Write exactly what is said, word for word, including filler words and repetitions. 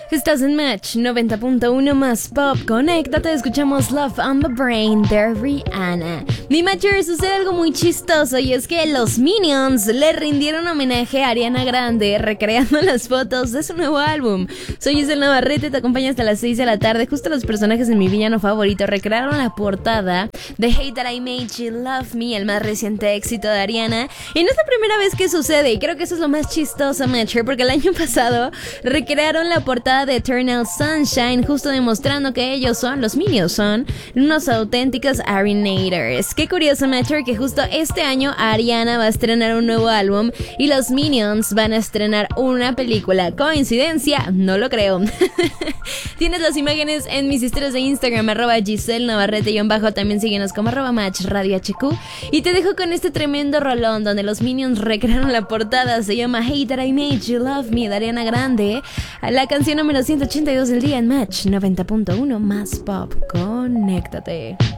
Estás en Match noventa punto uno más Pop. Conéctate, escuchamos Love on the Brain de Rihanna. Mi Matcher, sucede algo muy chistoso y es que los Minions le rindieron homenaje a Ariana Grande recreando las fotos de su nuevo álbum. Soy Giselle Navarrete, te acompaño hasta las seis de la tarde. Justo los personajes de mi villano favorito recrearon la portada de Hate That I Made You Love Me, el más reciente éxito de Ariana. Y no es la primera vez que sucede y creo que eso es lo más chistoso, Matcher, porque el año pasado recrearon la portada de Eternal Sunshine, justo demostrando que ellos son, los Minions son, unos auténticos Arinators. Qué curioso, Matcher, que justo este año Ariana va a estrenar un nuevo álbum y los Minions van a estrenar una película. ¿Coincidencia? No lo creo. Tienes las imágenes en mis historias de Instagram, arroba Giselle Navarrete y en bajo, también síguenos como arroba Match Radio H Q. Y te dejo con este tremendo rolón donde los Minions recrearon la portada, se llama Hate That I Made You Love Me de Ariana Grande, la canción número ciento ochenta y dos del día en Match noventa punto uno más Pop. Conéctate.